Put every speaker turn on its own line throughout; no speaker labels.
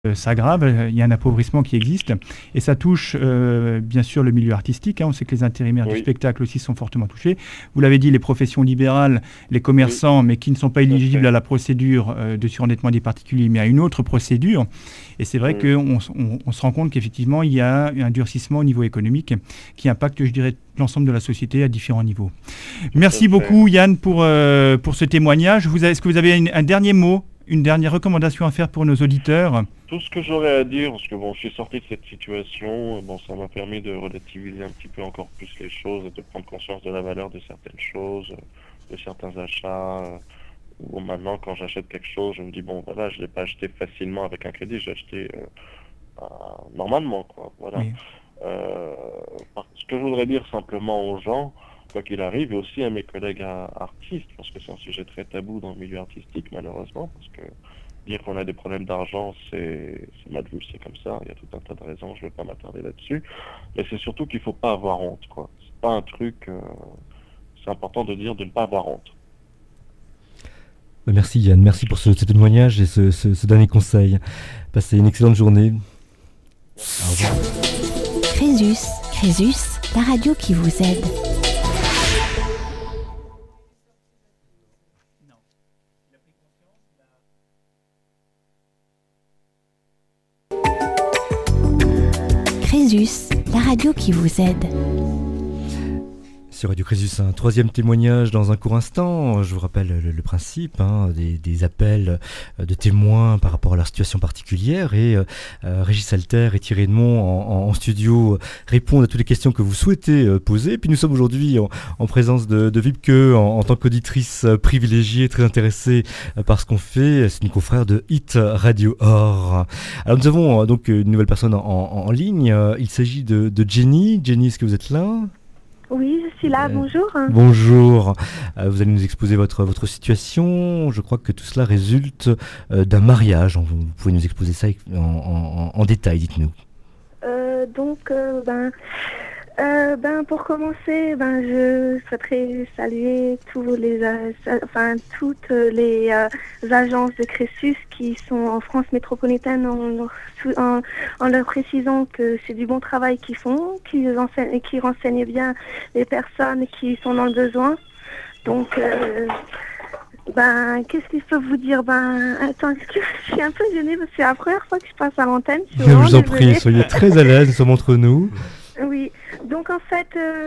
s'aggrave, il y a un appauvrissement qui existe et ça touche bien sûr le milieu artistique, on sait que les intérimaires du spectacle aussi sont fortement touchés. Vous l'avez dit, les professions libérales, les commerçants, mais qui ne sont pas éligibles à la procédure de surendettement des particuliers, mais à une autre procédure. Et c'est vrai qu'on se rend compte qu'effectivement, il y a un durcissement au niveau économique qui impacte, je dirais, l'ensemble de la société à différents niveaux. Merci beaucoup Yann pour ce témoignage. Est-ce que vous avez un dernier mot, une dernière recommandation à faire pour nos auditeurs?
Tout ce que j'aurais à dire, parce que je suis sorti de cette situation, ça m'a permis de relativiser un petit peu encore plus les choses et de prendre conscience de la valeur de certaines choses, de certains achats. Où maintenant, quand j'achète quelque chose, je me dis, je l'ai pas acheté facilement avec un crédit, j'ai acheté normalement, quoi. Voilà. Oui. Ce que je voudrais dire simplement aux gens, quoi qu'il arrive, et aussi à mes collègues artistes, parce que c'est un sujet très tabou dans le milieu artistique, malheureusement, parce que dire qu'on a des problèmes d'argent, c'est mal vu, c'est comme ça, il y a tout un tas de raisons, je ne vais pas m'attarder là-dessus, mais c'est surtout qu'il ne faut pas avoir honte, quoi. C'est pas un truc, c'est important de dire de ne pas avoir honte.
Merci Yann, merci pour ce témoignage et ce dernier conseil. Passez une excellente journée. Au revoir.
Crésus, la radio qui vous aide. Crésus, la radio qui vous aide.
Sur Radio Crésus, un troisième témoignage dans un court instant. Je vous rappelle le principe des appels de témoins par rapport à leur situation particulière. Et Régis Alter et Thierry Edmond en studio répondent à toutes les questions que vous souhaitez poser. Et puis nous sommes aujourd'hui en présence de Wibke en tant qu'auditrice privilégiée, très intéressée par ce qu'on fait. C'est une confrère de Hit Radio Or. Alors nous avons donc une nouvelle personne en ligne. Il s'agit de Jenny. Jenny, est-ce que vous êtes là ?
Oui, je suis là, bonjour.
Bonjour, vous allez nous exposer votre situation. Je crois que tout cela résulte d'un mariage. Vous pouvez nous exposer ça en détail, dites-nous.
Pour commencer, je souhaiterais saluer toutes les agences de Crésus qui sont en France métropolitaine en leur précisant que c'est du bon travail qu'ils font, qu'ils renseignent bien les personnes qui sont dans le besoin. Donc, qu'est-ce qu'il faut vous dire? Attends, je suis un peu gênée parce que c'est la première fois que je passe à l'antenne.
Je vous en prie, soyez très à l'aise, nous sommes entre nous.
Oui, donc en fait,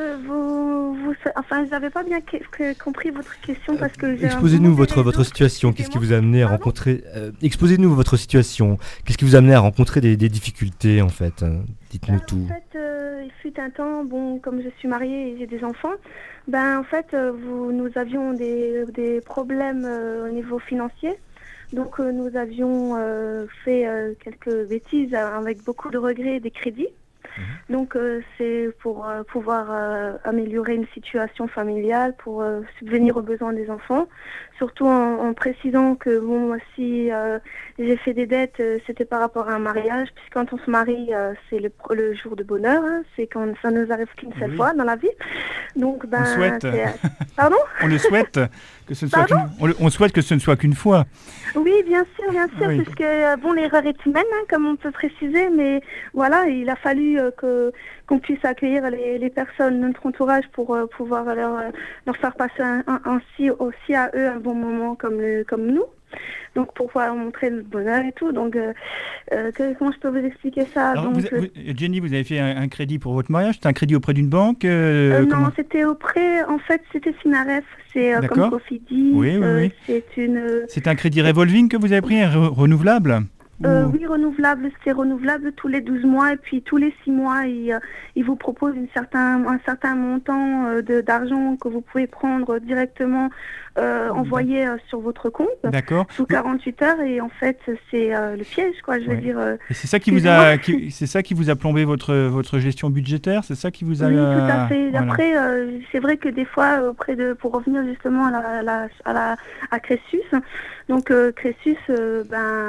je n'avais pas bien compris votre question parce que...
Exposez-nous votre situation, qu'est-ce qui vous a amené à rencontrer... exposez-nous votre situation, qu'est-ce qui vous a amené à rencontrer des difficultés en fait? Dites-nous tout.
En fait, il fut un temps, comme je suis mariée et j'ai des enfants, nous avions des problèmes au niveau financier. Donc nous avions fait quelques bêtises avec beaucoup de regrets des crédits. Donc c'est pour pouvoir améliorer une situation familiale, pour subvenir aux besoins des enfants, surtout en précisant que si j'ai fait des dettes, c'était par rapport à un mariage, puisque quand on se marie, c'est le jour de bonheur, c'est quand ça nous arrive qu'une seule fois dans la vie. Donc
on souhaite.
Pardon ?
On le souhaite que ce ne soit on souhaite que ce ne soit qu'une fois.
Oui, bien sûr, oui. Parce que l'erreur est humaine, comme on peut préciser, mais voilà, il a fallu qu'on puisse accueillir les personnes de notre entourage pour pouvoir leur faire passer aussi à eux un bon moment comme nous. Donc pour pouvoir montrer le bonheur et tout. Donc comment je peux vous expliquer ça?
Alors, Jenny, vous avez fait un crédit pour votre mariage? C'était un crédit auprès d'une banque?
Non, c'était c'était Finaref. C'est comme Cofidis.
Oui. C'est un crédit revolving que vous avez pris, renouvelable?
Oui, renouvelable, c'est renouvelable tous les 12 mois et puis tous les 6 mois, il vous propose un certain montant d'argent que vous pouvez prendre directement, envoyer sur votre compte.
D'accord.
Sous 48 heures et en fait c'est le piège, quoi, je veux dire.
Et c'est ça qui vous a plombé votre gestion budgétaire, c'est ça qui vous a...
Oui, tout à fait. Voilà. Après, c'est vrai que des fois, pour revenir justement à Crésus, donc Crésus,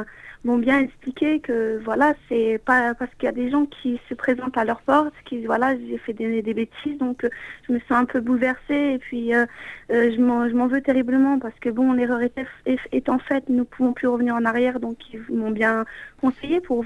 m'ont bien expliqué que voilà, c'est pas parce qu'il y a des gens qui se présentent à leur porte, voilà, j'ai fait des bêtises, donc je me sens un peu bouleversée et puis je m'en veux terriblement parce que bon, l'erreur étant faite, nous ne pouvons plus revenir en arrière, donc ils m'ont bien conseillé pour